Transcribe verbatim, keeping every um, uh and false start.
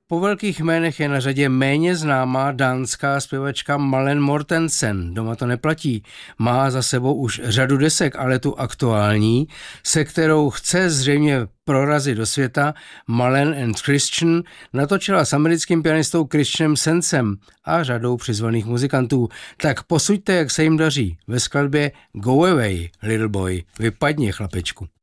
Po velkých jménech je na řadě méně známá dánská zpěvačka Malen Mortensen. Doma to neplatí. Má za sebou už řadu desek, ale tu aktuální, se kterou chce zřejmě prorazit do světa, Malen and Christian, natočila s americkým pianistou Christianem Sensem a řadou přizvaných muzikantů. Tak posuďte, jak se jim daří. Ve skladbě Go Away, Little Boy. Vypadni, chlapečku.